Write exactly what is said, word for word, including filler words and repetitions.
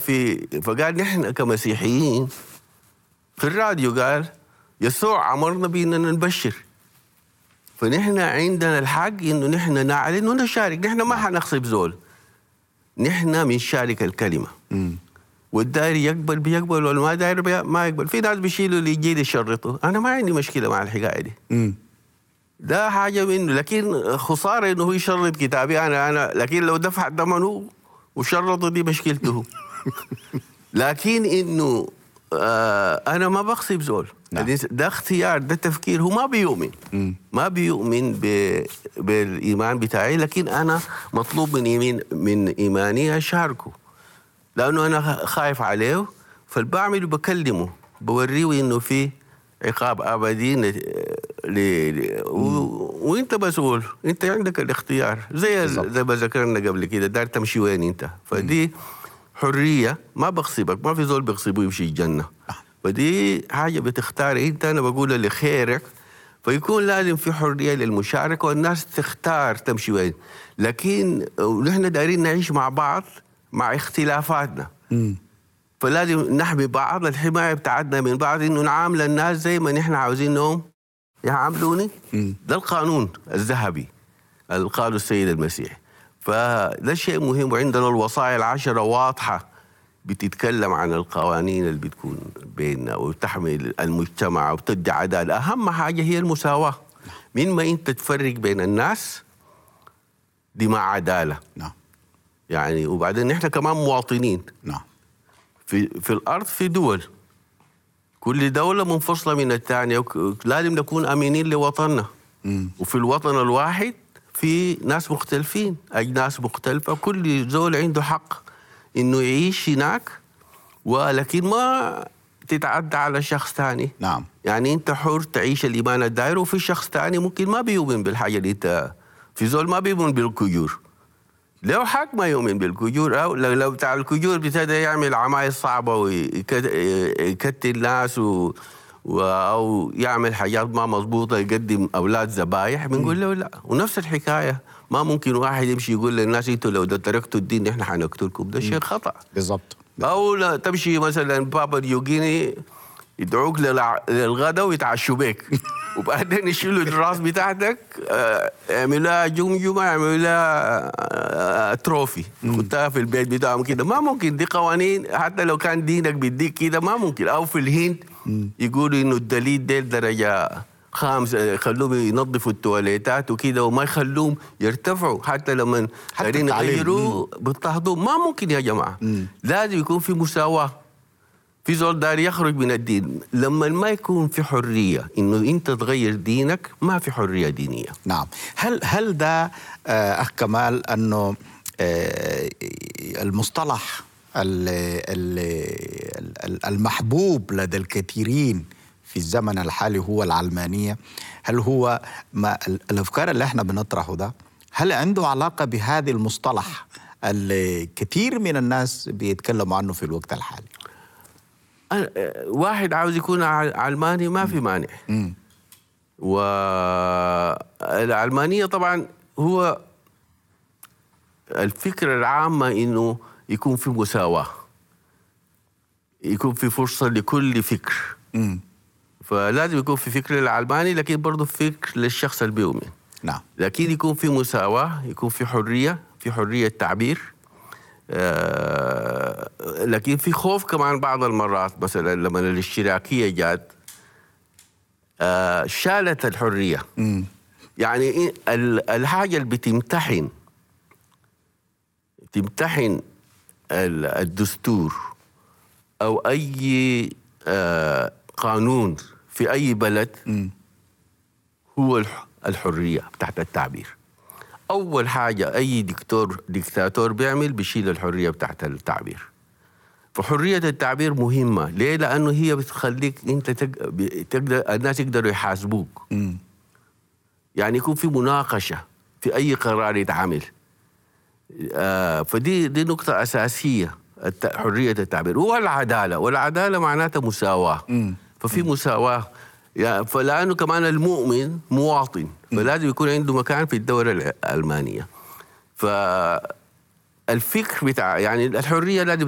في فقال نحن كمسيحيين في الراديو قال يسوع أمرنا بأننا نبشر، فنحن عندنا الحق إنه نحن نعلن ونشارك. نحن ما حنغصب زول، نحن بنشارك الكلمة. م. والداير يقبل بيقبل والما داير ما يقبل. في ناس بيشيلوا اللي يجي يشرطوا، أنا ما عندي مشكلة مع الحكاية دي. م. ده حاجة منه، لكن خسارة إنه هو يشرط كتابي أنا أنا لكن لو دفع ثمنه وشرطه دي مشكلته. لكن إنه آه أنا ما بغصب زول. نعم. ده اختيار، ده تفكير. هو ما بيؤمن م. ما بيؤمن ب... بالإيمان بتاعي، لكن أنا مطلوب من يمين من إيماني أشاركه، لأنه أنا خايف عليه. فالبعمل بكلمه بوريه إنه في عقاب أبدي ل... ل... و... وإنت مسؤول، إنت عندك الاختيار زي زي ما ذكرنا قبل كده، دار تمشي وين إنت. فدي حرية، ما بغصبك، ما في زول بغصبه يمشي الجنة. فدي حاجة بتختار انت. انا بقول لخيرك، فيكون لازم في حرية للمشاركة والناس تختار تمشي وين. لكن نحن دايرين نعيش مع بعض مع اختلافاتنا، م. فلازم نحمي بعض. الحماية بتاعتنا من بعض انه نعامل الناس زي ما نحن عاوزينهم يعاملوني. م. ده القانون الذهبي اللي قاله السيد المسيح. فده شيء مهم. وعندنا الوصايا العشرة واضحة بتتكلم عن القوانين اللي بتكون بيننا وتحمي المجتمع وبتدي عدالة. أهم حاجة هي المساواة. من ما أنت تفرق بين الناس دي مع عدالة. نعم. يعني وبعدين نحن كمان مواطنين. نعم. في في الأرض في دول، كل دولة منفصلة من الثانية، لازم نكون أمينين لوطننا. م. وفي الوطن الواحد في ناس مختلفين، أجناس مختلفة، كل زول عنده حق إنه يعيش هناك، ولكن ما تتعدى على شخص تاني. نعم. يعني أنت حر تعيش الإيمان الدائر، وفي شخص تاني ممكن ما بيؤمن بالحاجة اللي أنت. في زول ما بيؤمن بالكجور، له حق ما يؤمن بالكجور. أو لو بتاع الكجور ابتدى يعمل عمايل صعبة ويكتل ناس و... و... أو يعمل حاجات ما مضبوطة، يقدم أولاد ذبايح، بنقول له لا. ونفس الحكاية، ما ممكن واحد يمشي يقول للناس انتوا لو تركتوا الدين احنا حنقتلكم. ده شيء خطأ. بالضبط. او لا تمشي مثلا بابا نيوغيني يدعوك للغدا ويتعشوا بك وبعدين يشيلوا الراس بتاعتك، يعملوها جمجمه، يعملوها تروفي خدتها في البيت بتاعهم كده. ما ممكن، دي قوانين. حتى لو كان دينك بيديك كده ما ممكن. او في الهند يقولوا انه الدليل ده درجه خامس، يخلوهم ينظفوا التواليتات وكده وما يخلوهم يرتفعوا حتى لما دايرين يغيروا بيضطهدوهم. ما ممكن يا جماعه. مم. لازم يكون في مساواه. في زول داري يخرج من الدين، لما ما يكون في حريه انه انت تغير دينك ما في حريه دينيه. نعم. هل هل ده اخ كمال انه المصطلح المحبوب لدى الكثيرين في الزمن الحالي هو العلمانية؟ هل هو ما الأفكار اللي احنا بنطرحه ده هل عنده علاقة بهذا المصطلح اللي كثير من الناس بيتكلموا عنه في الوقت الحالي؟ واحد عاوز يكون علماني ما في مانع. م. والعلمانية طبعا هو الفكرة العامة إنه يكون في مساواة، يكون في فرصة لكل فكر. م. فلازم يكون في فكر العلماني، لكن برضه فكر للشخص اللي بيؤمن. نعم. لكن يكون في مساواة، يكون في حرية، في حرية تعبير. آه لكن في خوف كمان بعض المرات. مثلا لما الاشتراكية جات آه شالت الحرية. م. يعني الحاجة اللي بتمتحن تمتحن الدستور أو أي آه قانون في أي بلد م. هو الحرية بتاعت التعبير. أول حاجة أي دكتور ديكتاتور بيعمل بيشيل الحرية بتاعت التعبير. فحرية التعبير مهمة. ليه؟ لأنه هي بتخليك أنت تقدر الناس يقدروا يحاسبوك. م. يعني يكون في مناقشة في أي قرار يتعامل. آه فدي دي نقطة أساسية، حرية التعبير. والعدالة، والعدالة معناتها مساواة. م. ففي مساواة. يعني فلأنه كمان المؤمن مواطن، فلازم يكون عنده مكان في الدولة الألمانية. فالفكر بتاع يعني الحرية لازم